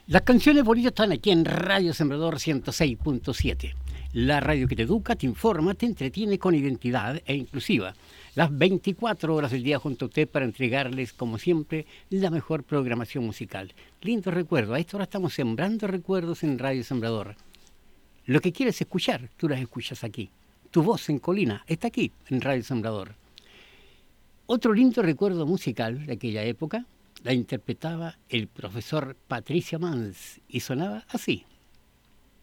Las canciones bonitas están aquí en Radio Sembrador 106.7. La radio que te educa, te informa, te entretiene con identidad e inclusiva. Las 24 horas del día junto a usted para entregarles, como siempre, la mejor programación musical. Lindo recuerdo. A esta hora estamos sembrando recuerdos en Radio Sembrador. Lo que quieres escuchar, tú las escuchas aquí. Tu voz en colina está aquí en Radio Sembrador. Otro lindo recuerdo musical de aquella época la interpretaba el profesor Patricio Mans y sonaba así.